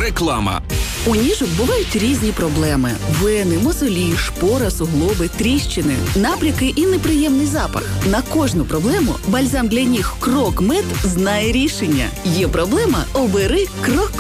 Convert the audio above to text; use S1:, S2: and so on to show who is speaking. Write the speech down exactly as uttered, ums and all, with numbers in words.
S1: Реклама.
S2: У ніжок бувають різні проблеми: вени, мозолі, шпора, суглоби, тріщини, набряки і неприємний запах. На кожну проблему бальзам для ніг Крок Мед знає рішення. Є проблема – обери Крок